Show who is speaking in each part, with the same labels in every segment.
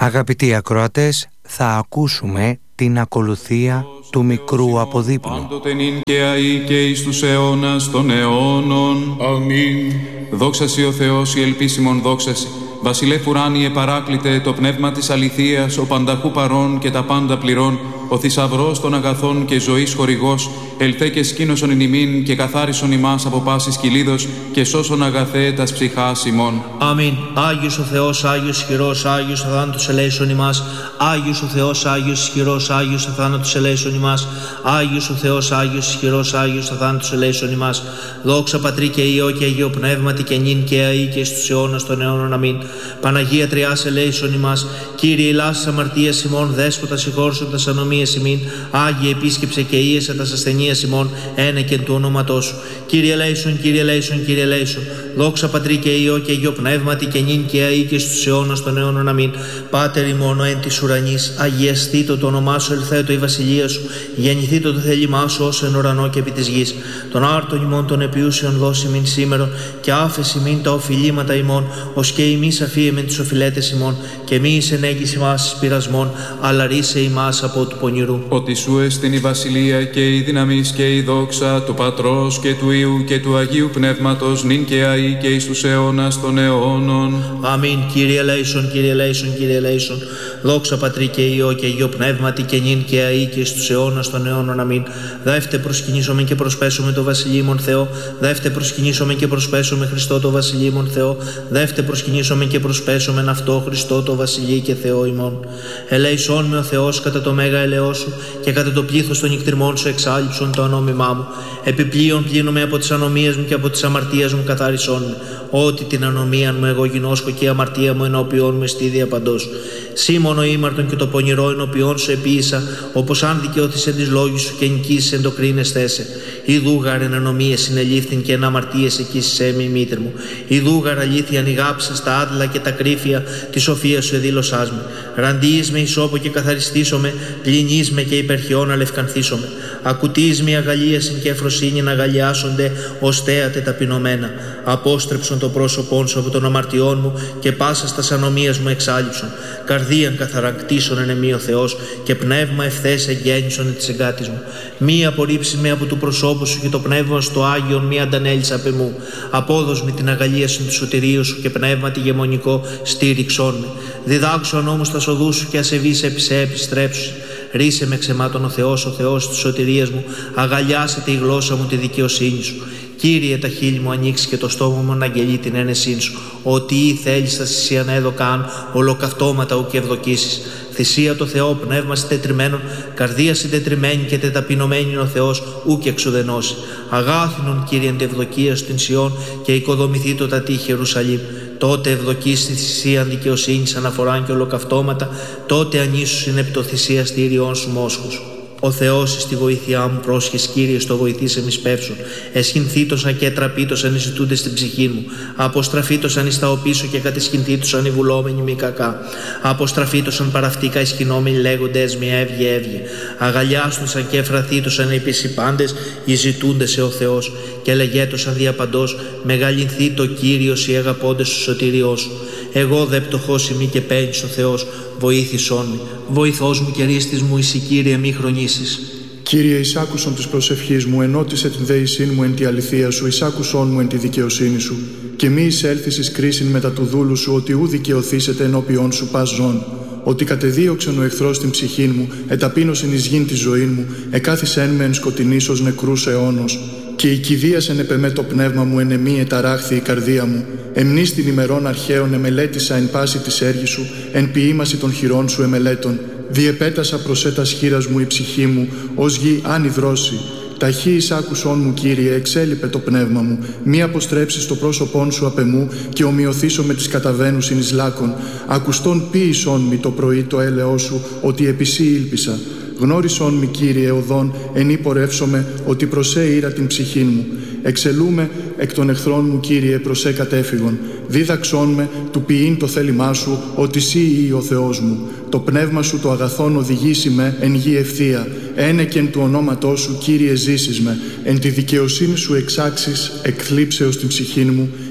Speaker 1: Αγαπητοί ακροατές, θα ακούσουμε την ακολουθία του μικρού αποδείπνου.
Speaker 2: Πάντοτε νυν και αεί και εις τους αιώνας των αιώνων.
Speaker 3: Αμήν.
Speaker 2: Δόξα σοι ο Θεός, η ελπίσιμον δόξα σοι. Βασιλεύ ουράνιε παράκλητε, το πνεύμα της αληθείας, ο πανταχού παρών και τα πάντα πληρών, ο θησαυρός των αγαθών και ζωής χορηγός, ελθέ και σκήνωσον εν ημίν και καθάρισον ημάς από πάσης κυλίδος και σώσον αγαθέ τας ψυχάς ημών.
Speaker 3: Αμήν. Άγιος ο Θεός, Άγιος ισχυρός, Άγιος ο θάνατος ελέησον ημάς. Άγιος ο Θεός, Άγιος ισχυρός, Άγιος ο θάνατος ελέησον ημάς. Άγιος ο Θεός, Άγιος ισχυρός, Άγιος ο θάνατος ελέησον ημάς. Δόξα Πατρί και Υιό και Αγίο Πνεύματι και νυν και αεί και στους αιώνας των αιώνων. Αμήν. Παναγία Τριάς ελέησον ημάς. Κύριε ηλάς αμαρτίας ημών, Δέσποτα συγχώρσον τας ανομίες ημίν. Άγιε επίσκεψε και ίεσε τας ασθενείας ημών, ένεκεν του ονόματός σου. Κύριε ελέησον, Κύριε ελέησον, Κύριε ελέησον. Δόξα Πατρί και Υιό και Αγίο Πνεύματι και νυν και αεί και στους αιώνας των αιώνων. Αμήν. Πάτερ ημών εν της ουρανής, αγιαστήτω το όνομά σου, ελθέτω η βασιλεία σου, γεννηθήτω το θέλημά σου ως εν ουρανό και επί της γης. Τον άρτον ημών των επιούσιων δώσει μην σήμερον και άφεση μην τα οφειλήματα ημών, ως και ημείς αφίεμεν τους οφειλέτες ημών, και μη εις ενέγγιση μας εις πειρασμών, αλλά ρίσε ημάς από του πονηρού.
Speaker 2: Ότι σου εστιν η βασιλεία και η δύναμις και η δόξα του Πατρός και του Υιού και του Αγίου Πνεύματος, νυν και αεί και εις τους αιώνας των αιώνων.
Speaker 3: Αμήν. Κύριε ελέησον, Κύριε ελέησον, Κύριε ελέησον. Δόξα Πατρί και Υιό και Αγίο Πνεύματι και νυν και αεί και εις τους αιώνας των αιώνων. Αμήν. Δεύτε προσκυνήσομεν και προσπέσουμε το βασιλείμον Θεό. Δεύτε προσκυνήσομεν και προσπέσουμε Χριστό το βασιλείμον Θεό. Δεύτε προσκυνήσομεν και προσπέσομεν αυτό Χριστό το βασιλεί και Θεό ημών. Ελέησόν με ο Θεός κατά το μέγα ελαιό σου και κατά το πλήθος των νυχτριμών σου εξάλειψον το ονόμημά μου. Επιπλέον πλύνομαι από τις ανομίες μου και από τις αμαρτίες μου καθάρισόν με. Ότι την ανομία μου εγώ γινώσκω και η αμαρτία μου ενώπιόν μου εστίδια παντός. Σήμωνο ήμαρτον και το πονηρό ενώπιόν σου επίησα, όπως αν δικαιώθησε τις λόγους σου και νικήσεις εν το κρίνες θέσε. Ιδούγαρ εν ανομίες συνελήφθην και εν αμαρτίες εκείσισέ με η μήτρ μου. Ιδούγαρ αλήθεια ανηγάψα στα άδλα και τα κρύφια τη σοφία σου εδήλωσάς με. Ραντίεις με ισόπο και καθαριστήσομαι, πλυνείς με και υπερχιών αλευκανθήσομαι. Ακουτείς με αγαλίασιν και εφροσύνη να αγαλιάσονται ως θέατε ταπεινωμένα. Απόστρεψον το πρόσωπόν σου από των αμαρτιών μου και πάσα στα ανομίας μου εξάλειψον. Καρδίαν καθαρακτήσον εν εμή ο Θεός και πνεύμα ευθές εγγέννησον εν της εγκάτης μου. Μη απορρίψει με από του προσώπου σου και το πνεύμα στο Άγιον μη αντανέλεις απ' εμού. Απόδος με την αγαλίασιν του σωτηρίου σου και πνεύμα τη γεμονικό στήριξόν με. Διδάξον όμως τα σοδού σου και ασεβείς επί σε επιστρέψου. Ρίσε με ξεμάτων ο Θεός της σωτηρίας μου, αγαλιάσετε η γλώσσα μου τη δικαιοσύνη σου. Κύριε, τα χείλη μου ανοίξει και το στόμα μου να αγγελεί την ένεσήν σου. Ότι ή θέλεις θα θυσία να έδωκαν, ολοκαυτώματα ου και ευδοκίσεις. Θυσία το Θεό, πνεύμα συντετριμένον, καρδία συντετριμένη και τεταπεινωμένη ο Θεός, ου και εξουδενώσει. Αγάθινον, Κύριε, εν τευδοκία στην Σιών και οικοδομηθεί το τα τείχη Ιερουσαλήμ. Τότε ευδοκείς τη θυσία δικαιοσύνης αναφοράν και ολοκαυτώματα, τότε ανήσους είναι επί το θυσία στήριών σου μόσχους. Ο Θεός εις τη βοήθειά μου πρόσχες, Κύριε, στο βοηθήσε μη σπεύσουν. Εσχυνθήτωσαν και τραπήτωσαν οι ζητούντες στην ψυχή μου. Αποστραφήτωσαν εις τα οπίσω και κατεσχυνθήτωσαν οι βουλόμενοι μη κακά. Αποστραφήτωσαν παραυτήκα εσχυνόμενοι λέγοντες μη έβγε έβγε. Αγαλιάστωσαν και εφραθήτωσαν οι πισιπάντες οι ζητούντες σε ο Θεός. Και λεγέτωσαν διαπαντός μεγαλυνθεί το Κύριος οι αγαπώντες του σωτηριός σου. Εγώ δε πτωχός ημί και παίρνεις ο Θεός, βοήθησόν με. Βοηθός μου και ρίστης μου, εσύ Κύριε μη χρονίσεις.
Speaker 4: Κύριε, εισάκουσον της προσευχής μου, ενώτισε την δεησήν μου εν τη αληθεία σου, εισάκουσόν μου εν τη δικαιοσύνη σου. Και μη εισέλθεις εις κρίσιν μετά του δούλου σου, ότι ου δικαιωθήσετε ενώπιον σου πας ζών. Ότι κατεδίωξεν ο εχθρός την ψυχήν μου, εταπείνωσεν εις γην τη ζωή μου, εκάθισεν με εν σκοτεινής ως νεκρούς αιώνος. Και η κηδίασεν επεμέ το πνεύμα μου, εν εμή εταράχθη η καρδία μου. Εμνείς την ημερών αρχαίων εμελέτησα εν πάση της έργης σου, εν ποιήμαση των χειρών σου εμελέτων. Διεπέτασα προς έτας χείρας μου η ψυχή μου, ως γη άνυδρώσει. Ταχύ εισάκουσόν μου, Κύριε, εξέλιπε το πνεύμα μου. Μη αποστρέψεις το πρόσωπόν σου απ' εμού και ομοιωθήσω με τις καταβαίνουσιν εις λάκων. Ακουστόν ποίησόν μη το πρωί το έλεό σου, ότι επί σύ ήλπισα. Γνώρισόν μη, Κύριε, οδόν, εν υπορεύσομαι, ότι προσέ ήρα την ψυχήν μου. Εξελούμε εκ των εχθρών μου, Κύριε, προσέ κατέφυγον. Δίδαξόν με του ποιήν το θέλημά σου, ότι σύ ή ο Θεός μου. Το πνεύμα σου το αγαθόν οδηγήσει με εν γη ευθεία. Ένεκεν του ονόματός σου, Κύριε, ζήσεις με. Εν τη δικαιοσύνη σου εξάξεις εκθλίψεως την ψυχήν μου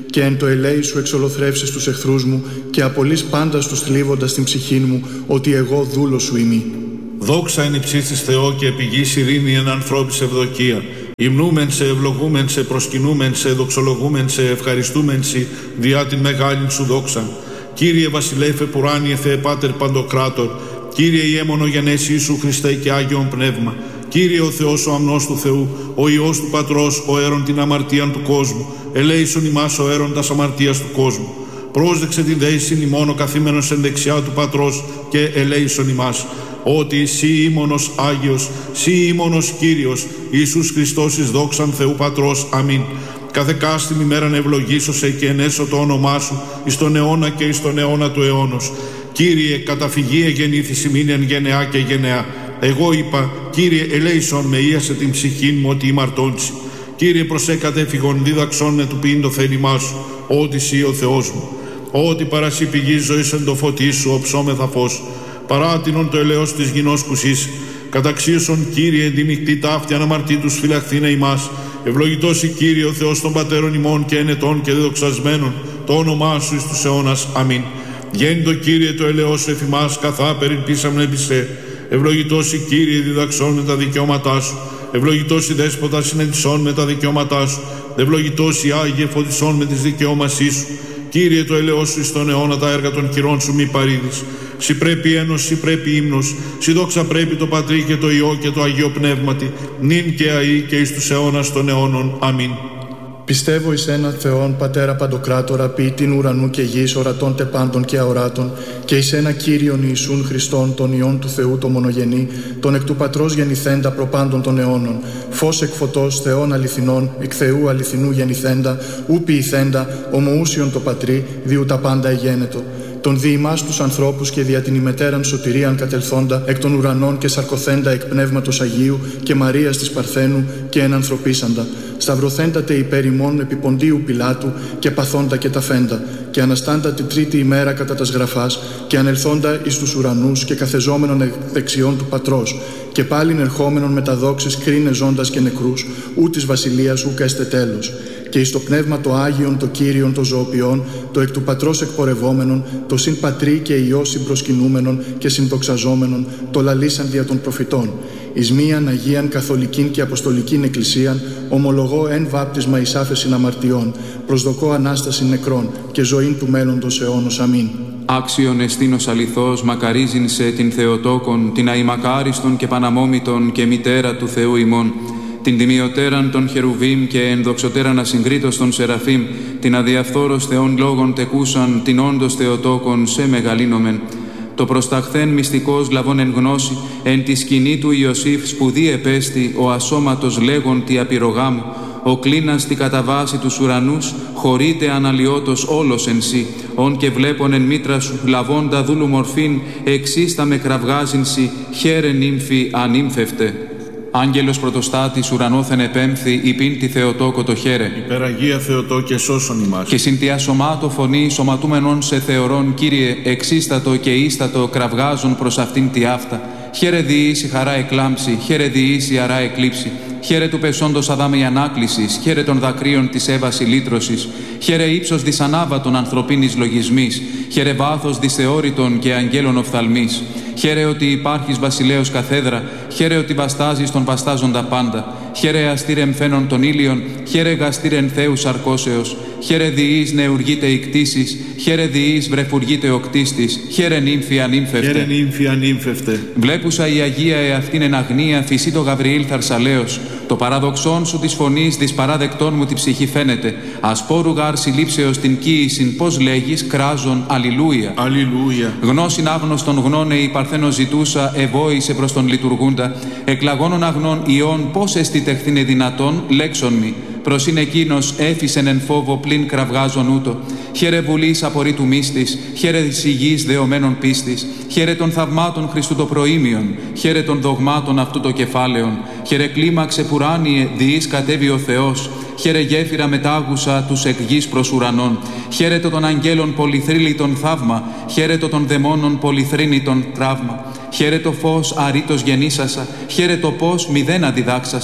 Speaker 4: και εν το ελέη σου εξολοθρεύσεις τους εχθρούς μου και απολύς πάντα στους θλίβοντας την ψυχή μου, ότι εγώ δούλος σου είμαι.
Speaker 5: Δόξα εν υψίστης Θεό και επιγής ειρήνη εν ανθρώπης ευδοκία. Υμνούμεν σε, ευλογούμεν σε, προσκυνούμεν σε, δοξολογούμεν σε, ευχαριστούμεν σε, διά την μεγάλην σου δόξαν. Κύριε Βασιλέφε Πουράνιε Θεέ Πάτερ Παντοκράτορ, Κύριε Ιέμονο γενέσει Ιησού Χριστέ και Άγιον Πνεύμα, Κύριε ο Θεός ο αμνός του Θεού, ο Υιός του Πατρός, ο αίρον την αμαρτίαν του κόσμου, ελέησον ημάς ο αίρον τας αμαρτίας του κόσμου. Πρόσδεξε την δέησιν ημών ο καθήμενος εν δεξιά του Πατρός και ελέησον ημάς. Ότι σύ ήμονος Άγιος, σύ ήμονος Κύριος, Ιησούς Χριστός εις δόξαν Θεού Πατρός. Αμήν. Κάθε κάστην ημέραν ευλογήσωσε και ενέσω το όνομά σου εις τον αιώνα και εις τον αιώνα του αιώνος. Κύριε, καταφυγή εγεννήθης ημίν εν γενεά και γενεά. Εγώ είπα, Κύριε, ελέησον με ίασε την ψυχήν μου ότι ημαρτώντσι. Κύριε, προσέκατε φυγον δίδαξον με του ποιήν το θέλημά σου, ότι σύ ο Θεός μου. Ότι παρασύ πηγής ζωής εν το φωτί σου οψόμεθα φως. Παράτινον το ελαιός της γινός κουσής. Καταξίωσον, Κύριε, εν τη νυχτή ταύτη αναμαρτήτους φυλαχθήνε ημάς. Ευλογητός η Κύριε ο Θεός των πατέρων ημών και ενετών και δεδοξασμένων, το όνομά σου εις τους αιώνας. Αμήν. Γέννητο Κύριε το ελαιός σου εφημάς, καθά περιπίσαμεν επισέ. Ευλογητός η Κύριε διδαξών με τα δικαιώματά σου. Ευλογητός η Δέσποτα συνεντησών με τα δικαιώματά σου. Ευλογητός η Άγιε φωτισών με τις δικαιώμασή σου. Κύριε το ελαιός σου εις τον αιώνα τα έργα των χειρών σου μη παρήδεις. Συ πρέπει ένος, συ πρέπει ύμνος, συ δόξα πρέπει το Πατρί και το Υιό και το Αγίο Πνεύματι, νυν και αεί και εις τους αιώνας των αιώνων. Αμήν.
Speaker 4: Πιστεύω εις έναν Θεόν, Πατέρα Παντοκράτορα, ποιητήν ουρανού και γης, ορατών τε πάντων και αοράτων, και εις ένα Κύριον Ιησούν Χριστόν, τον Υιόν του Θεού το μονογενή, τον εκ του Πατρός γεννηθέντα προπάντων των αιώνων, φως εκ φωτός, Θεών αληθινών, εκ Θεού αληθινού γεννηθέντα, ου ποιηθέντα, ομοούσιον το Πατρί, διού τα πάντα εγένετο. Τον δι' ημάς τους ανθρώπους και δια την ημετέραν σωτηρίαν κατελθόντα εκ των ουρανών και σαρκωθέντα εκ Πνεύματος Αγίου και Μαρίας της Παρθένου και ενανθρωπίσαντα, σταυρωθέντατε υπέρ ημών επί Ποντίου Πιλάτου και παθόντα και ταφέντα, και αναστάντα τη τρίτη ημέρα κατά τας γραφάς και ανελθόντα εις τους ουρανούς και καθεζόμενον εκ δεξιών του Πατρός, και πάλιν ερχόμενον με τα δόξης κρίνε ζώντας και νεκρούς, ού της βασιλείας ούκα έστε τέλος. Και εις το πνεύμα το Άγιον, το Κύριον, το ζωοποιών, το εκ του Πατρός εκπορευόμενον, το συν Πατρί και Υιό συμπροσκυνούμενον και συνδοξαζόμενον, το λαλήσαν δια των προφητών. Εις μίαν Αγίαν Καθολικήν και Αποστολικήν Εκκλησίαν, ομολογώ εν βάπτισμα εις άφεσιν αμαρτιών, προσδοκώ Ανάσταση νεκρών και ζωήν του μέλλοντος αιώνος. Αμήν.
Speaker 2: Άξιον εστίνος αληθώς, μακαρίζειν σε την Θεοτόκον, την αημακάριστον και παναμόμητον και μητέρα του Θεού ημών, την τιμιωτέραν των Χερουβίμ και ενδοξωτέραν ασυγκρίτως των Σεραφείμ, την αδιαφθόρος Θεών λόγων τεκούσαν, την όντως Θεοτόκον σε μεγαλύνομεν. Το προσταχθέν μυστικός λαβών εν γνώση, εν τη σκηνή του Ιωσήφ σπουδή επέστη, ο ασώματος λέγον τι απειρογάμου, ο κλίνας τη καταβάση τους ουρανούς, χωρίτε αναλιώτος όλος εν σύ, ον και βλέπον εν μήτρα σου, λαβώντα δούλου μορφήν, εξίστα με κραυγάζειν σοι, χαίρε νύμφη ανύμφευτε. Άγγελος πρωτοστάτης ουρανόθεν επέμφθη, υπήν τη Θεοτόκο το χαίρε.
Speaker 5: Υπεραγία Θεοτόκε σώσον ημάς.
Speaker 2: Και συν τη ασωμάτω φωνή σωματούμενον σε θεωρών, Κύριε, εξίστατο και ίστατο κραυγάζουν προς αυτήν τη αυτά. Χαίρε διήσει χαρά εκλάμψη, χαίρε διήσει αρά εκλείψη. Χαίρε του πεσόντος Αδάμ η ανάκλησης, χαίρε των δακρύων της Εύας η λύτρωσης. Χαίρε ύψος δυσανάβατον ανθρωπίνης λογισμής, χαίρε βάθος δυσθεώρητον και αγγέλων οφθαλμής. Χαίρε ότι υπάρχεις βασιλέως καθέδρα, χαίρε ότι βαστάζεις τον βαστάζοντα πάντα. Χαίρε αστήρεν φαίνον των ήλιων, χαίρε γαστήρεν Θεού σαρκώσεως. Χαίρε διείς νεουργείται η κτήσης, χαίρε διείς βρεφουργείται ο κτίστης. Χαίρε νύμφη ανύμφευτε.
Speaker 5: Χαίρε νύμφη ανύμφευτε.
Speaker 2: Βλέπουσα η Αγία εαυτήν εν αγνία, φυσί το Γαβριήλ θαρσαλέως. Το παραδοξόν σου της φωνής, της παράδεκτών μου τη ψυχή φαίνεται. Ασπόρου γάρ συλλήψεως την κοίησιν, πώς λέγεις, κράζον, αλληλούια.
Speaker 5: Αλληλούια.
Speaker 2: Γνώσιν άγνωστον γνώνε η παρθένο ζητούσα, ευόησε προς τον λειτουργούντα. Εκλαγώνων αγνών ιών, πώς εστιτεχθήνε δυνατόν, λέξον μη. Προσήν εκείνος έφυσεν εν φόβο πλην κραυγάζον ούτω. Χαίρε βουλής απορρίτου μύστης, χαίρε της υγιής δεωμένων πίστης, χαίρε των θαυμάτων Χριστού το προήμιον, χαίρε των δογμάτων αυτού το κεφάλαιον, χαίρε κλίμαξε πουράνιε διείς κατέβη ο Θεός, χαίρε γέφυρα μετάγουσα τους εκ γης προς ουρανών, χαίρε το των αγγέλων πολυθρύλιτον θαύμα, χαίρε το των δαιμόνων πολυθρύνητον τραύμα, χαίρε το φως αρήτως γεννήσασα, χαίρε το πώς μηδέν αντιδάξασα,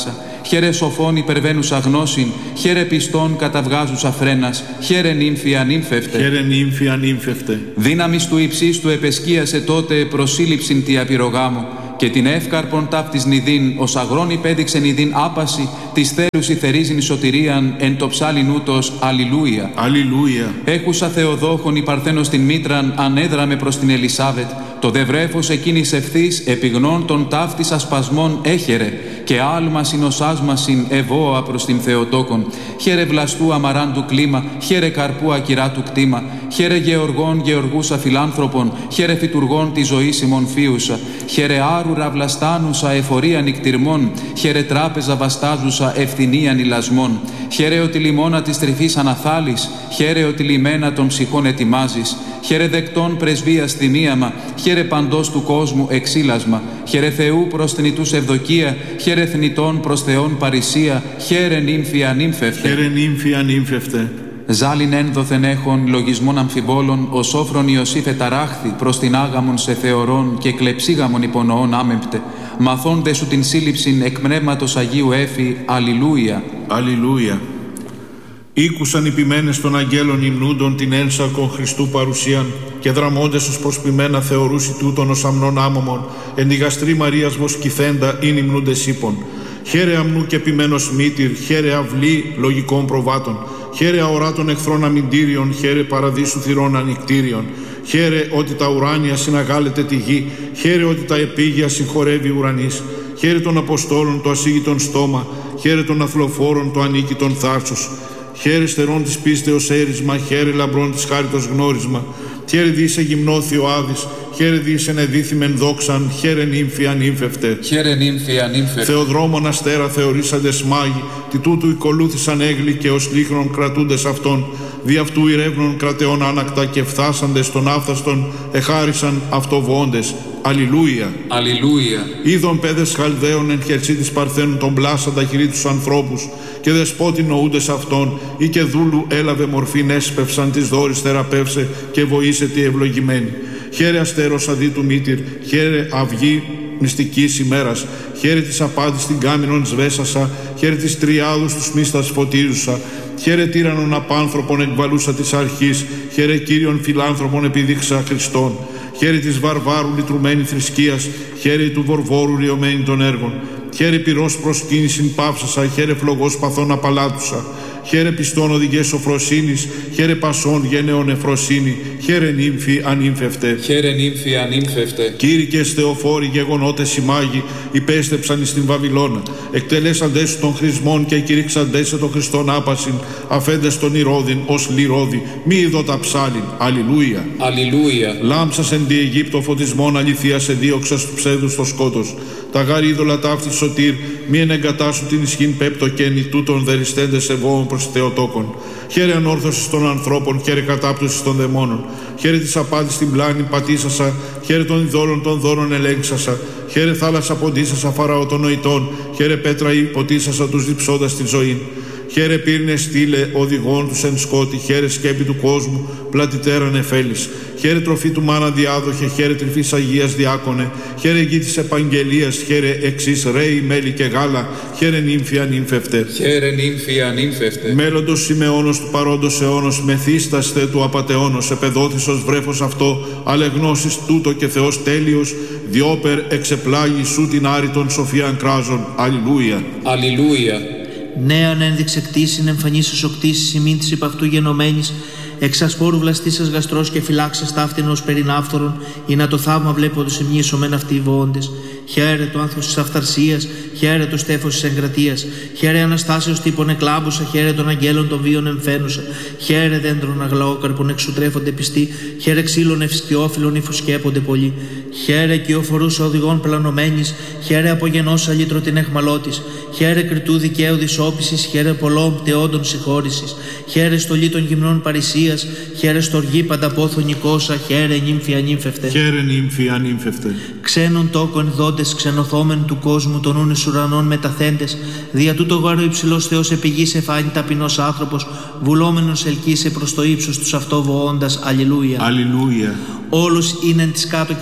Speaker 2: χαίρε σοφών υπερβαίνουσα γνώσιν, χαίρε πιστών καταβγάζουσα φρένας, χαίρε νύμφη ανύμφευτε.
Speaker 5: Χαίρε νύμφη ανύμφευτε.
Speaker 2: Δύναμις του υψίστου επεσκίασε τότε προσύλληψην τη απειρογάμου, και την εύκαρπον ταύτης νηδίν, ως αγρόν υπέδειξε νηδίν άπαση, της θέλουσι θερίζειν σωτηρίαν, εν το ψάλιν ούτως αλληλούια.
Speaker 5: Αλληλούια.
Speaker 2: Έχουσα Θεοδόχον η Παρθένος την μήτραν, ανέδραμε προς την Ελισάβετ, το δε βρέφος εκείνης ευθύς, επιγνών των ταύτης ασπασμών έχερε, και άλμα συνοσάσμασιν ευώα προς την Θεοτόκον. Χαίρε βλαστού αμαράντου κλίμα, χαίρε καρπού ακυράτου κτήμα, χαίρε γεωργών γεωργούσα φιλάνθρωπον, χαίρε φυτουργών τη ζωή ημών φίουσα, χαίρε άρουρα βλαστάνουσα εφορία νικτυρμών, χαίρε τράπεζα βαστάζουσα ευθυνίαν ηλασμών, χαίρε ότι λιμώνα της τρυφής αναθάλεις, χαίρε ότι λιμένα των ψυχών ετοιμάζεις, χαίρε δεκτών πρεσβείας θυμίαμα, χαίρε παντός του κόσμου εξήλασμα, χαίρε Θεού προς θνητούς ευδοκία, χαίρε θνητών προς Θεόν παρησία, χαίρε νύμφη ανύμφευτε.
Speaker 5: Χαίρε νύμφη ανύμφευτε.
Speaker 2: Ζάλιν ένδοθεν έχων λογισμών αμφιβόλων, ο σόφρον Ιωσήφ εταράχθη προς την άγαμον σε θεωρών και κλεψίγαμον υπονοών άμεμπτε. Μαθών δε σου την σύλληψην εκ πνεύματος Αγίου έφη, αλληλούια.
Speaker 5: Αλληλούια. Ήκουσαν οι ποιμένες των αγγέλων υμνούντων την ένσαρκον Χριστού παρουσίαν, και δραμώντες ως προσποιμένα θεωρούσι τούτον ως αμνών άμωμον, εν τη γαστρή Μαρίας βοσκηθέντα ειν υμνούντες ύπων. Χαίρε αμνού και ποιμένος μήτηρ, χαίρε αυλή λογικών προβάτων, χαίρε αοράτων εχθρών αμυντήριων, χαίρε παραδείσου θυρών ανικτήριων. Χαίρε ότι τα ουράνια συναγάλεται τη γη, χαίρε ότι τα επίγεια συγχωρεύει ουρανής. Χαίρε των Αποστόλων το ασίγητον στόμα, χαίρε των αθλοφόρων το ανίκητον θάρσος. Χαίρε στερών της πίστεως έρισμα, χαίρε λαμπρών της χάριτος γνώρισμα. Χαίρε διήσε γυμνώθη ο Άδης, χαίρε διήσε νεδίθυμεν δόξαν, χαίρε νύμφη ανύμφευτε.
Speaker 2: Χαίρε νύμφη ανύμφευτε.
Speaker 5: Θεοδρόμων αστέρα θεωρήσαντες μάγοι, τι τούτου οικολούθησαν έγλοι και ως λίχνων κρατούντες αυτών, δι' αυτού ηρεύνων κρατεών άνακτα και φθάσαντες των άφθαστων εχάρισαν αυτοβόντες. Αλληλούια.
Speaker 2: Αλληλούια.
Speaker 5: Είδων παιδες Χαλδαίων εν χερσί της Παρθένου τον πλάσαντα χειρί τους ανθρώπους, και δεσπότη νοούντες αυτών, ή και δούλου έλαβε μορφήν έσπευσαν της δόρης θεραπεύσε και βοήσε τη ευλογημένη. Χαίρε αστέρος αδί του μήτηρ, χαίρε αυγή μυστικής ημέρας, χαίρε της απάντης την κάμινον σβέσασα, χαίρε της τριάδους τους μίστας φωτίζουσα, χαίρε τύρανον απάνθρωπον εκβαλούσα της αρχής, χαίρε Κύριον φιλάνθρωπον επιδείξα Χριστόν. Χαίρε της βαρβάρου λυτρουμένη θρησκείας, χαίρε του βορβόρου ριωμένη των έργων. Χαίρε πυρός προσκύνησιν πάψασα, χαίρε φλογός παθών απαλάτουσα. Χαίρε πιστών οδηγές σοφροσύνης, χαίρε πασών γενναίων εφροσύνη, χαίρε νύμφη ανύμφευτε.
Speaker 2: Χαίρε νύμφη ανύμφευτε.
Speaker 5: Κήρυκες θεοφόροι γεγονότες οι μάγοι, υπέστεψαν εις την Βαβυλώνα. Εκτελέσαντες σου των χρησμών και κηρύξαντες σε τον Χριστόν άπασιν, αφέντες τον Ηρώδην ως λιρόδη, μη ειδώτα ψάλιν. Αλληλούια.
Speaker 2: Αλληλούια.
Speaker 5: Λάμψας εν τη Αιγύπτο φωτισμόν αληθείας εδίωξας του ψεύδου στο σκότος. Τα γάρι είδωλα ταύτη σωτήρ, μη ενεγκατάσου την ισχύν πέπτο καίνη τούτων δεριστέντες ευώων προς Θεοτόκον. Χαίρε ανόρθωσης των ανθρώπων, χαίρε κατάπτωσης των δαιμόνων. Χαίρε της απάντης στην πλάνη πατήσασα, χαίρε των ειδόλων των δώρων ελέγξασα. Χαίρε θάλασσα ποντίσασα φαραώ των νοητών, χαίρε πέτρα υποτίσασα τους διψώντας τη ζωή. Χαίρε πύρνε στήλε οδηγών τους εν σκότη, χαίρε σκέπη του κόσμου, πλατιτέραν εφέλης. Χαίρε τροφή του μάνα διάδοχε, χαίρε τρυφής Αγίας διάκονε, χαίρε γη της επαγγελίας, χαίρε εξής ρέι, μέλι και γάλα, χαίρε νύμφη ανύμφευτε.
Speaker 2: Χαίρε νύμφη ανύμφευτε.
Speaker 5: Μέλλοντος Σιμεώνος του παρόντος αιώνος, μεθύσταστε του απατεώνος, επεδόθησος βρέφος αυτό, αλεγνώσεις τούτο και Θεός τέλειος, διόπερ εξεπλάγει σου την άρρητον σοφίαν κράζων. Αλληλούια.
Speaker 2: Αλληλούια.
Speaker 3: Νέαν ένδειξε κτήσιν εμφανίσεως οκτήσεις ημίν της υπ' αυτού γενομένης, εξασπόρου βλαστήσας γαστρός και φυλάξας ταύτην ως περινάφθορον, ή να το θαύμα βλέποντος εμνήσωμεν αυτοί οι βοώντες. Χαίρε το άνθος της αυθαρσίας, χαίρε το στέφος της εγκρατείας, χαίρε αναστάσεως τύπων εκλάμπουσα, χαίρε των αγγέλων των βίων εμφαίνουσα, χαίρε δέντρων αγλαόκαρπων εξουτρέφονται πιστοί, χαίρε ξύλων ευσκιόφυλλων υφουσκέπονται πολλοί. Χαίρε κυοφορούσα οδηγών πλανωμένης, χαίρε απογενός αλήτρο την εχμαλώτης, χαίρε κριτού δικαίου δυσόπισης, χαίρε πολλών πτεόντων συγχώρησης, χαίρε στολή των γυμνών παρησίας, χαίρε στοργή πανταπόθο νικόσα, χαίρε νύμφη ανύμφευτε.
Speaker 5: Χαίρε νύμφη ανύμφευτε.
Speaker 3: Ξένων τόκων δόντες, ξενοθόμεν του κόσμου των ούνες ουρανών μεταθέντες, δια τούτο γάρο υψηλός Θεός επηγής εφάνει ταπεινός άνθρωπος, βουλόμενος ελκύσε προς το ύψος τους αυτό βοώντας. Αλληλούια.
Speaker 5: Αλληλούια.
Speaker 3: Όλος είναι της κάτω και των άνω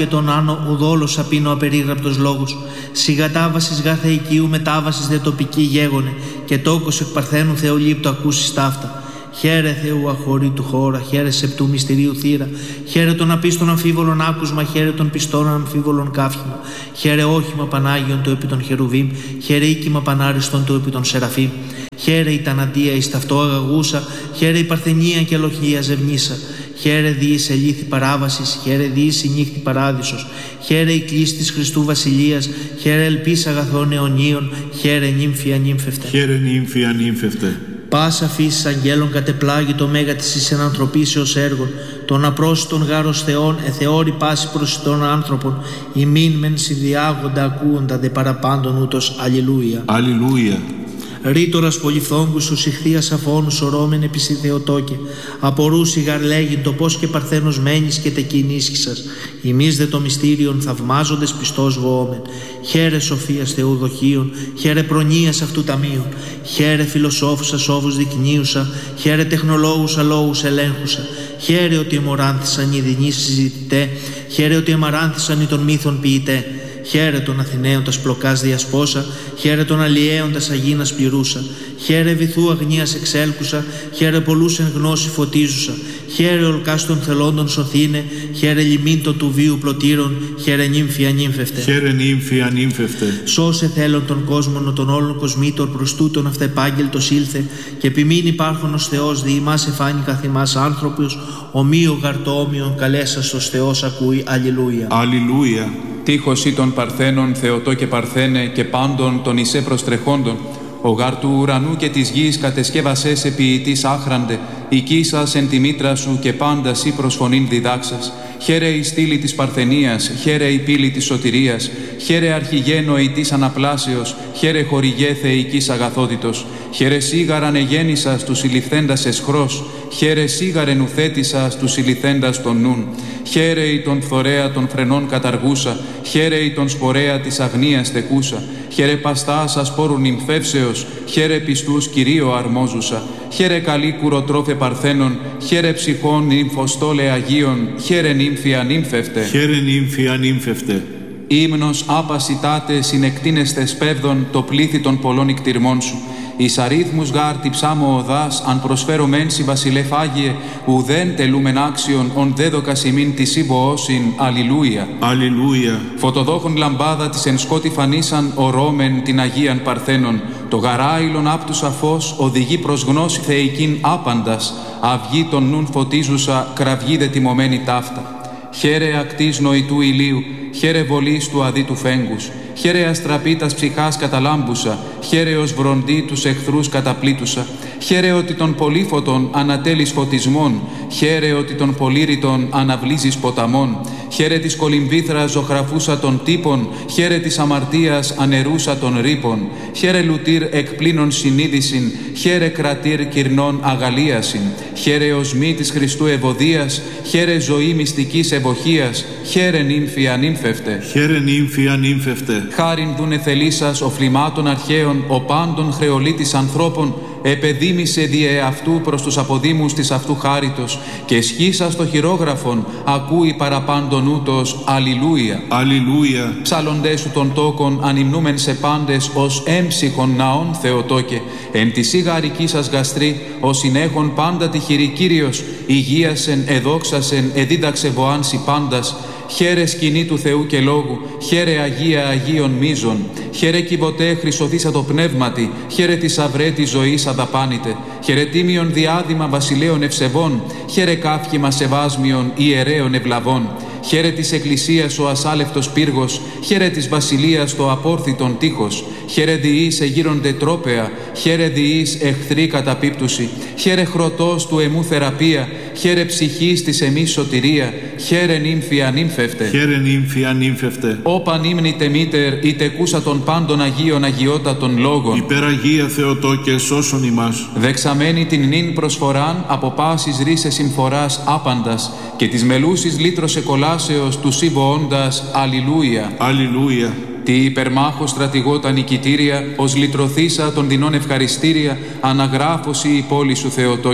Speaker 3: Ουράνο ουδόλος απίνω απερίγραπτος λόγος. Σιγατάβασης γα θεϊκίου μετάβασης δε τοπική γέγονε, και τόκος εκ παρθένου Θεολήπτο ακούσεις ταύτα. Χαίρε Θεού αχωρήτου χώρα, χαίρε σεπτού μυστηρίου θύρα, χαίρε των απίστων αμφίβολων άκουσμα, χαίρε των πιστών αμφίβολων κάφημα, χαίρε όχημα Πανάγιον το επί των Χερουβίμ, χαίρε οίκημα Πανάριστον το επί των Σεραφείμ, χαίρε η ταναντία εις ταυτό αγαγούσα, χαίρε η παρθενία και αλοχία ζευνήσα, χαίρε διείς ελήθη παράβασης, χαίρε διείς η νύχτη παράδεισος, χαίρε η κλίση της Χριστού Βασιλείας, χαίρε ελπίς αγαθών αιωνίων, χαίρε νύμφια νύμφευτε.
Speaker 5: Χαίρε νύμφια νύμφευτε.
Speaker 3: Πάσα φύσης αγγέλων κατεπλάγει το μέγα της εις ενανθρωπίσεως έργων, των απρόσιτων γάρος Θεών εθεώρη πάση προσιτών άνθρωπων, ημίν μεν συνδιάγοντα ακούοντα δε παραπάντων ούτως. Αλληλούια.
Speaker 5: Αλληλούια.
Speaker 3: Ρήτορας πολυφθόγκους σου συχθίας αφώνους ορόμεν επί σοι Θεοτόκε, απορούσι γαρλέγιν το πώς και παρθένος μένεις και τεκείν ίσχυσας, ημείς δε το μυστήριον θαυμάζοντες πιστός βοόμεν. Χαίρε σοφίας Θεού δοχείων, χαίρε προνοίας αυτού ταμείων, χαίρε φιλοσόφουσα σόβους δεικνύουσα, χαίρε τεχνολόγουσα λόγους ελέγχουσα, χαίρε ότι εμοράνθησαν οι δεινείς συζητητέ, χαίρε ότι εμαράνθησαν οι των μύθων ποιητέ. Χαίρε των Αθηναίων τας πλοκάς διασπόσα, χαίρε των Αλλιέων τας αγίνας πληρούσα, χαίρε βυθού αγνίας εξέλκουσα, χαίρε πολλούς εν γνώση φωτίζουσα, χαίρε ολκάς των θελόντων σωθήνε, χαίρε λιμίντων του βίου πλωτήρων, χαίρε νύμφια νύμφευτε.
Speaker 5: Χαίρε νύμφια νύμφευτε.
Speaker 3: Σώσε θέλων των κόσμων των όλων κοσμήτων προς τούτον αυτεπάγγελτος ήλθε, και επιμήν υπάρχον ως Θεός δι' ημάς εφάνει καθημάς άνθρωπος, ομοίο γαρτόμοιον καλέσαστος Θεός ακούει. Αλληλούια.
Speaker 5: Αλληλούια.
Speaker 2: Τείχος ή των Παρθένων, Θεοτό και Παρθένε, και πάντων των Ισέ προστρεχόντων, ο γάρ του ουρανού και της γης κατεσκεύασέ σε ποιητής άχραντε, οικίσας εν τη μήτρα σου και πάντα σύ προσφωνήν διδάξας. Χαίρε η στήλη της Παρθενίας, χαίρε η πύλη της σωτηρίας, χαίρε αρχηγένο ητής αναπλάσεως, χαίρε χορηγέ θεϊκής αγαθότητος, χαίρε σίγαραν εγέννησας του συλληφθέντας εσχρός, χαίρε σίγαρεν ουθέτησας του συλληφθέντας των νουν, χαίρε η τον φθορέα των φρενών καταργούσα, χαίρε η τον σπορέα της αγνίας τεκούσα, χαίρε παστάς ασπόρου νυμφεύσεως, χαίρε πιστούς Κυρίω αρμόζουσα, χαίρε καλή κουροτρόφε Παρθένων, χαίρε ψυχών νυμφοστόλε Αγίων, χαίρε νύμφια νύμφευτε.
Speaker 5: Χαίρε νύμφια νύμφευτε.
Speaker 2: Ύμνος άπασιτάτε συνεκτίνεστε σπέβδον το πλήθη των πολλών ικτυρμών σου. Εις αρίθμους γάρ τυψάμω οδάς, αν προσφέρω μένσι βασιλεύ Άγιε, ουδέν τελούμεν άξιον, ον δέδοκας ημίν της ύβοόσιν. Αλληλούια.
Speaker 5: Αλληλούια.
Speaker 2: Φωτοδόχων λαμπάδα της εν σκότη φανίσαν ορώμεν την Αγίαν Παρθένων, το γαράιλον άπτουσα φως οδηγεί προς γνώση θεϊκήν άπαντας, αυγή των νουν φωτίζουσα, κραυγή δε τιμωμένη ταύτα. Χαίρε ακτής νοητού ηλίου, χαίρε βολής του αδίτου φέγγους, χαίρε αστραπήτας ψυχάς καταλάμπουσα, χαίρε ως βροντί τους εχθρούς καταπλήτουσα, χαίρε ότι των πολύφωτων ανατέλεις φωτισμών, χαίρε ότι των πολύρητων αναβλύζεις ποταμών, χαίρε της κολυμβήθρας ζωγραφούσα των τύπων, χαίρε της αμαρτίας ανερούσα των ρήπων, χαίρε λουτήρ εκπλήνων συνείδησιν, χαίρε κρατήρ κυρνών αγαλίασιν, χαίρε οσμή της Χριστού ευωδίας, χαίρε ζωή μυστικής ευοχίας, χαίρε νύμφια νύμφευτε.
Speaker 5: Χαίρε νύμφια νύμφευτε.
Speaker 2: Χάριν δούνε θελήσας ο φλιμάτων αρχαίων, ο πάντων χρεολίτης ανθρώπων, επεδίμησε διε αυτού προς τους αποδήμους της αυτού χάριτος, και σχίσας το χειρόγραφον ακούει παραπάντων ούτως. Αλληλούια.
Speaker 5: Αλληλούια.
Speaker 2: Ψάλλοντές σου των τόκων ανυμνούμεν σε πάντες ως έμψυχον ναών Θεοτόκε, εν τη σιγαρική σας γαστρή, ως συνέχον πάντα τη χειρή Κύριος, υγείασεν, εδόξασεν, εδίδαξε βοάνσι πάντας. Χαίρε σκηνή του Θεού και Λόγου, χαίρε Αγία Αγίων μίζων, χαίρε κυβωτέ χρυσοθήσα το πνεύματι, χαίρε τη αυρέ τη ζωή αδαπάνητε, χαίρε τίμιον διάδημα βασιλέων ευσεβών, χαίρε κάφημα σεβάσμιων ιερέων ευλαβών, χαίρε της Εκκλησίας ο ασάλευτος πύργος, χαίρε της βασιλείας το απόρθητον τείχος, χαίρε διείς εγείρονται τρόπεα, χαίρε διείς εχθροί καταπίπτουση, χαίρε χρωτός του εμού θεραπεία, χαίρε ψυχής της εμείς σωτηρία, χαίρε νύμφια νύμφευτε.
Speaker 5: Χαίρε νύμφια νύμφευτε.
Speaker 2: Όπαν ύμνητε μήτερ, είτε κούσα των πάντων Αγίων αγιότατων λόγων.
Speaker 5: Υπεραγία Θεοτόκε, σώσον ημάς.
Speaker 2: Δεξαμένη την νυν προσφοράν, από πάσης ρίσες συμφοράς άπαντας, και της μελούσης λύτρωσε κολάσεως του σύμβοόντας. Αλληλούια.
Speaker 5: Αλληλούια.
Speaker 2: Τι υπερμάχος στρατηγό τα νικητήρια, ως λυτρωθήσα των δεινών ευχαριστήρια, αναγράφωση η πόλη σου Θεοτόκε.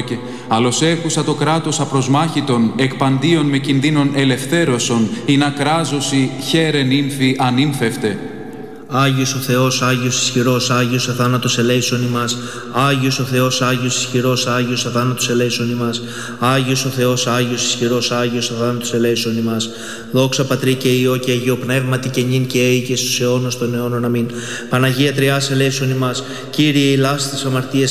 Speaker 2: Άλλος έχουσα το κράτος απροσμάχητον, εκπαντίον με κινδύνων ελευθέρωσον, ή να κράζωση χαίρε νύμφη ανύμφευτε.
Speaker 3: Άγιος ο Θεός, Άγιος ισχυρός, Άγιος αθάνατος ελέησον ημάς. Άγιος ο Θεός, Άγιος ισχυρός, Άγιος αθάνατος ελέησον ημάς. Άγιος ο Θεός, Άγιος ισχυρός, Άγιος αθάνατος ελέησον ημάς. Δόξα Πατρί και Υιό και Αγίο Πνεύματι και νυν και αεί και στους αιώνας των αιώνων. Αμήν. Παναγία Τριάς ελέησον ημάς. Κύριε ηλάς τις αμαρτίες